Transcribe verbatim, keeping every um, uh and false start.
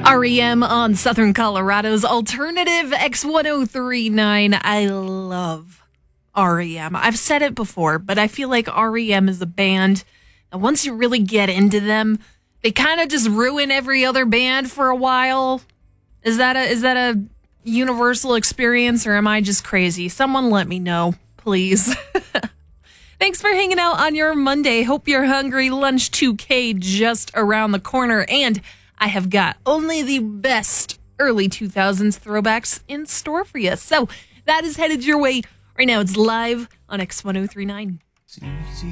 R E M on Southern Colorado's Alternative X ten thirty-nine. I love R E M. I've said it before, but I feel like R E M is a band that once you really get into them, they kind of just ruin every other band for a while. Is that a is that a universal experience, or am I just crazy? Someone let me know, please. Thanks for hanging out on your Monday. Hope you're hungry. Lunch two K just around the corner. And I have got only the best early two thousands throwbacks in store for you. So that is headed your way right now. It's live on X ten thirty-nine.